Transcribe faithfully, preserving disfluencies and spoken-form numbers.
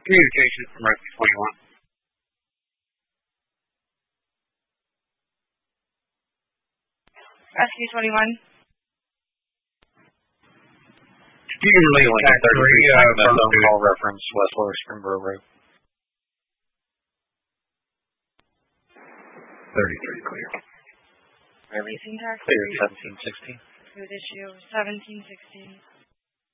Communication from Rescue twenty-one. Rescue twenty-one. You can relay like a thirty-three uh, phone call reference West Lower Springboro Road. thirty-three clear. Releasing tax. Clear seventeen sixteen. Food issue seventeen sixteen.